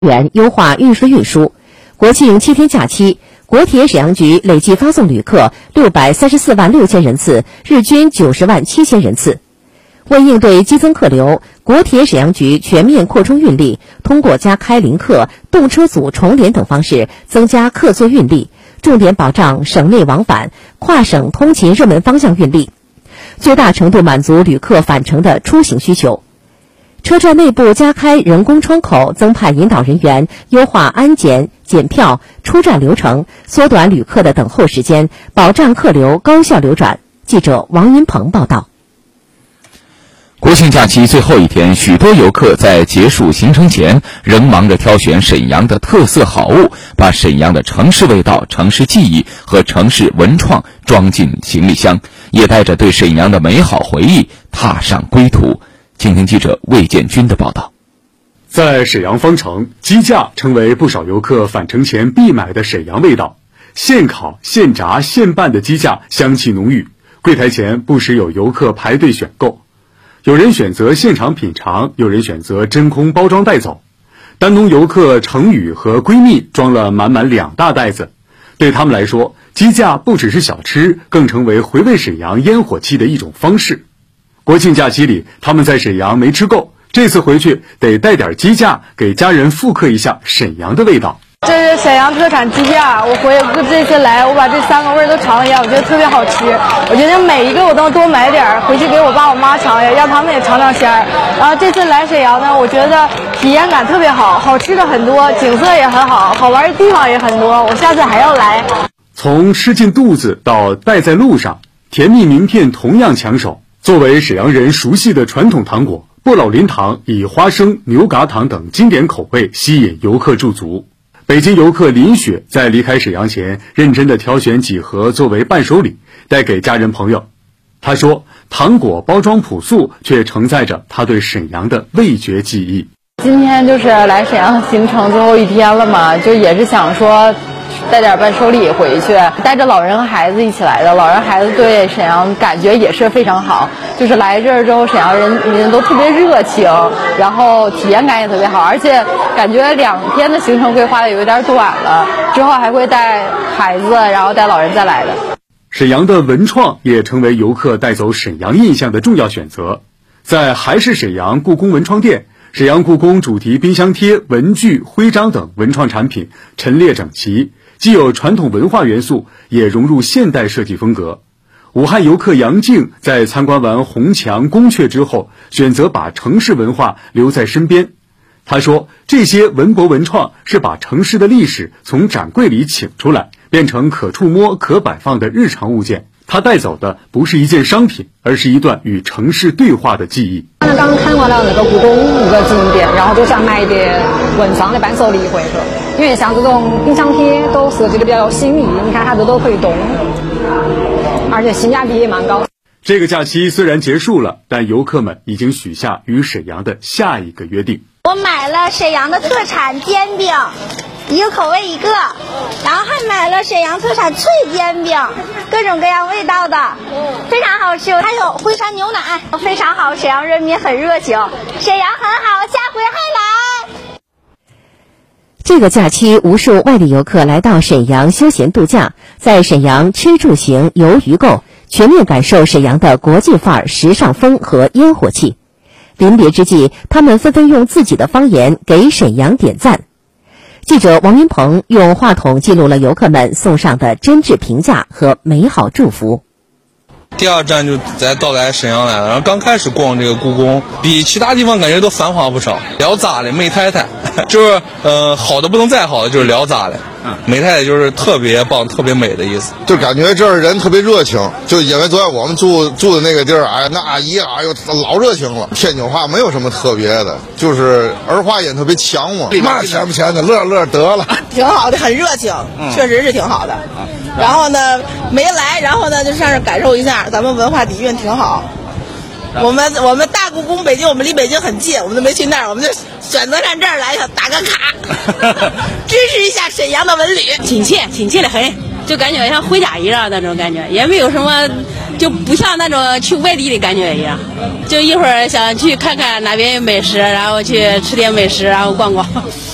元优化运输。国庆7天假期，国铁沈阳局累计发送旅客634万6千人次，日均90万7千人次。为应对激增客流，国铁沈阳局全面扩充运力，通过加开临客、动车组重联等方式增加客座运力，重点保障省内往返、跨省通勤热门方向运力，最大程度满足旅客返程的出行需求。车站内部加开人工窗口，增派引导人员，优化安检、检票、出站流程，缩短旅客的等候时间，保障客流高效流转。记者王云鹏报道。 国庆假期最后一天，许多游客在结束行程前仍忙着挑选沈阳的特色好物，把沈阳的城市味道、城市记忆和城市文创装进行李箱，也带着对沈阳的美好回忆踏上归途。请听记者魏建军的报道。 在沈阳方城，鸡架成为不少游客返程前必买的沈阳味道。现烤、现炸、现拌的鸡架香气浓郁，柜台前不时有游客排队选购。有人选择现场品尝，有人选择真空包装带走。丹东游客程宇和闺蜜装了满满2大袋子。对他们来说，鸡架不只是小吃，更成为回味沈阳烟火气的一种方式。国庆假期里，他们在沈阳没吃够，这次回去得带点鸡架，给家人复刻一下沈阳的味道。 这是沈阳特产鸡架，我这次来，我把这3个味儿都尝了一下，我觉得特别好吃。我觉得每一个我都多买点，回去给我爸我妈尝一下，让他们也尝尝鲜儿。然后这次来沈阳呢，我觉得体验感特别好，好吃的很多，景色也很好，好玩的地方也很多，我下次还要来。 从吃进肚子到带在路上，甜蜜名片同样抢手。作为沈阳人熟悉的传统糖果，不老林糖以花生、牛轧糖等经典口味吸引游客驻足。北京游客林雪在离开沈阳前，认真地挑选几盒作为伴手礼，带给家人朋友。她说，糖果包装朴素，却承载着她对沈阳的味觉记忆。 今天就是来沈阳行程最后一天了嘛，就也是想说带点伴手礼回去，带着老人和孩子一起来的。老人孩子对沈阳感觉也是非常好，就是来这儿之后，沈阳人民都特别热情，然后体验感也特别好，而且感觉2天的行程规划的有一点短了，之后还会带孩子，然后带老人再来的。 沈阳的文创也成为游客带走沈阳印象的重要选择。在还是沈阳故宫文创店，沈阳故宫主题冰箱贴、文具、徽章等文创产品陈列整齐，既有传统文化元素，也融入现代设计风格。武汉游客杨静在参观完红墙、宫阙之后，选择把城市文化留在身边。他说，这些文博文创是把城市的历史从展柜里请出来，变成可触摸、可摆放的日常物件。他带走的不是一件商品，而是一段与城市对话的记忆。 刚刚看完了那个故宫那个景点，然后就想买一点文创的伴手礼回去，因为像这种冰箱贴都设计的比较有新意，你看它这都可以动，而且性价比也蛮高。 这个假期虽然结束了，但游客们已经许下与沈阳的下一个约定。 我买了沈阳的特产煎饼，1个口味1个，然后还买了沈阳特产脆煎饼，各种各样味道的，非常好吃。还有徽山牛奶，非常好，沈阳人民很热情，沈阳很好，下回还来。 这个假期，无数外地游客来到沈阳休闲度假，在沈阳吃住行游娱购，全面感受沈阳的国际范儿、时尚风和烟火气。临别之际，他们纷纷用自己的方言给沈阳点赞。记者王云鹏用话筒记录了游客们送上的真挚评价和美好祝福。 第2站就咱到来沈阳来了，然后刚开始逛这个故宫，比其他地方感觉都繁华不少。聊咋的，美太太，就是好的不能再好的，就是聊咋的。美太太就是特别棒、特别美的意思， 就感觉这儿人特别热情。就因为昨天我们住的那个地儿，哎，那阿姨哎呦老热情了。天津话没有什么特别的，就是儿化音特别强嘛。那钱不钱的，乐乐得了。 挺好的，很热情，确实是挺好的。然后呢，没来，然后呢就上这感受一下，咱们文化底蕴挺好。我们大故宫北京，我们离北京很近，我们都没去那儿，我们就选择上这儿来打个卡，支持一下沈阳的文旅， 亲切的很，就感觉像回家一样那种感觉，也没有什么，就不像那种去外地的感觉一样。就一会儿想去看看哪边有美食，然后去吃点美食，然后逛逛。